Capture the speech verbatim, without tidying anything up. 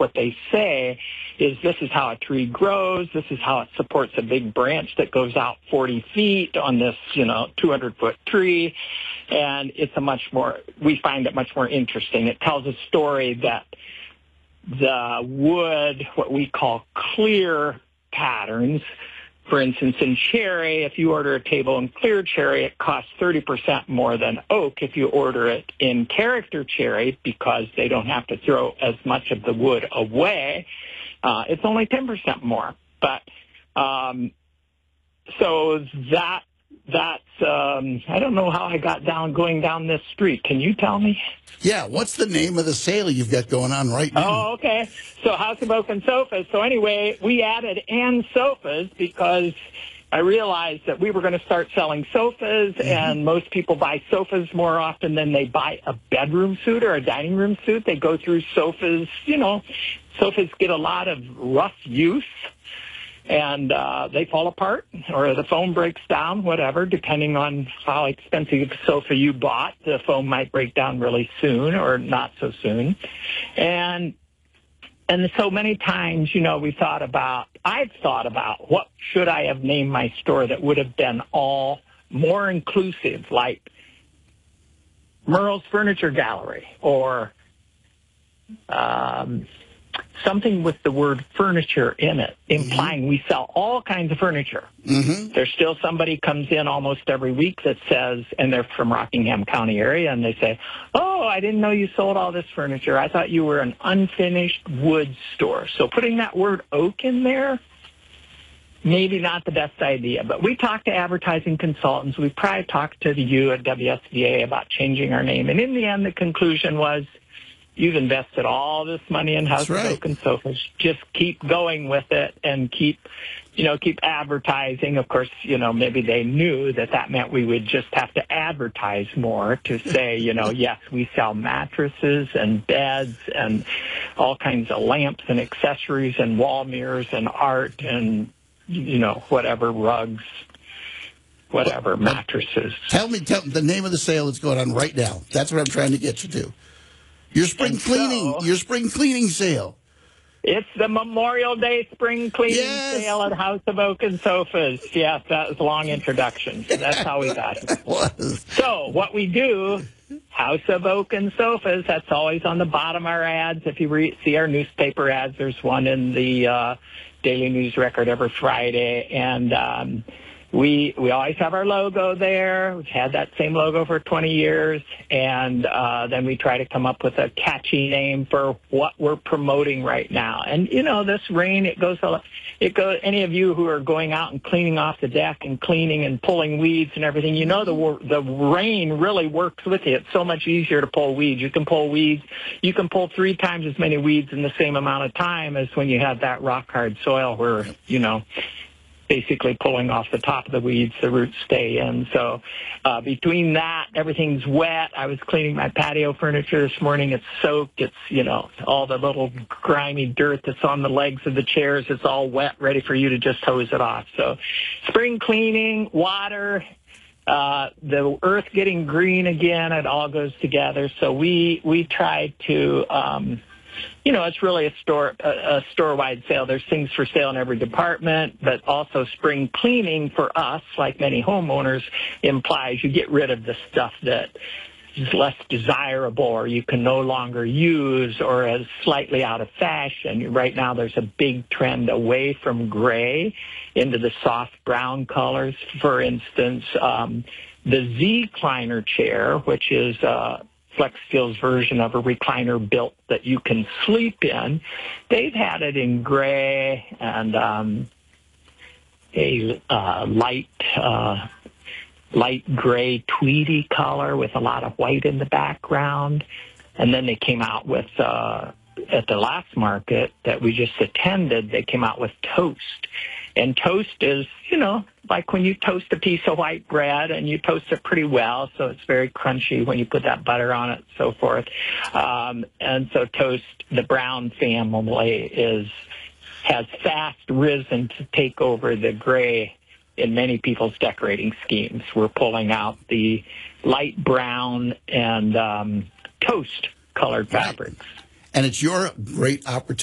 what they say is this is how a tree grows. This is how it supports a big branch that goes out forty feet on this, you know, two hundred foot tree. And it's a much more, we find it much more interesting. It tells a story that the wood, what we call clear patterns, for instance, in cherry, if you order a table in clear cherry, it costs thirty percent more than oak. If you order it in character cherry, because they don't have to throw as much of the wood away, uh, it's only ten percent more. But um, so that that's um, I don't know how I got down going down this street. Can you tell me? Yeah, what's the name of the sale you've got going on right now? Oh, okay. So House of Oak and Sofas. So anyway, we added and sofas because I realized that we were going to start selling sofas, mm-hmm. and most people buy sofas more often than they buy a bedroom suit or a dining room suit. They go through sofas. You know, sofas get a lot of rough use, and uh, they fall apart or the foam breaks down, whatever, depending on how expensive a sofa you bought. The foam might break down really soon or not so soon. And and so many times, you know, we thought about, I've thought about what should I have named my store that would have been all more inclusive, like Merle's Furniture Gallery or um something with the word furniture in it, implying mm-hmm. we sell all kinds of furniture. Mm-hmm. There's still somebody comes in almost every week that says, and they're from Rockingham County area, and they say, oh, I didn't know you sold all this furniture. I thought you were an unfinished wood store. So putting that word oak in there, maybe not the best idea. But we talked to advertising consultants. We probably talked to you at W S V A about changing our name. And in the end, the conclusion was, you've invested all this money in House right. of Oak and Sofas. Just keep going with it and keep, you know, keep advertising. Of course, you know, maybe they knew that that meant we would just have to advertise more to say, you know, yes, we sell mattresses and beds and all kinds of lamps and accessories and wall mirrors and art and, you know, whatever, rugs, whatever, mattresses. Tell me tell, the name of the sale that's going on right now. That's what I'm trying to get you to. Your spring and cleaning, so, your spring cleaning sale. It's the Memorial Day spring cleaning yes. sale at House of Oak and Sofas. Yes, that was a long introduction. That's how we got it. It was. So what we do, House of Oak and Sofas, that's always on the bottom of our ads. If you re- see our newspaper ads, there's one in the uh, Daily News Record every Friday, and um, We we always have our logo there. We've had that same logo for twenty years, and uh, then we try to come up with a catchy name for what we're promoting right now. And you know, this rain, it goes a it goes. Any of you who are going out and cleaning off the deck and cleaning and pulling weeds and everything, you know, the the rain really works with you. It's so much easier to pull weeds. You can pull weeds. You can pull three times as many weeds in the same amount of time as when you have that rock hard soil where you know. Basically pulling off the top of the weeds, the roots stay in. So uh, between that, everything's wet. I was cleaning my patio furniture this morning. It's soaked. It's, you know, all the little grimy dirt that's on the legs of the chairs. It's all wet, ready for you to just hose it off. So spring cleaning, water, uh, the earth getting green again, it all goes together. So we, we try to... Um, You know, it's really a store a, a store-wide sale. There's things for sale in every department, but also spring cleaning for us, like many homeowners, implies you get rid of the stuff that is less desirable or you can no longer use or is slightly out of fashion. Right now there's a big trend away from gray into the soft brown colors. For instance, um, the Z-Cliner chair, which is uh Flexsteel's version of a recliner built that you can sleep in. They've had it in gray and um, a uh, light uh, light gray tweedy color with a lot of white in the background. And then they came out with, uh, at the last market that we just attended, they came out with toast. And toast is, you know, like when you toast a piece of white bread and you toast it pretty well, so it's very crunchy when you put that butter on it and so forth. Um, and so toast, the Brown family, is has fast risen to take over the gray in many people's decorating schemes. We're pulling out the light brown and um, toast colored fabrics. And it's your great opportunity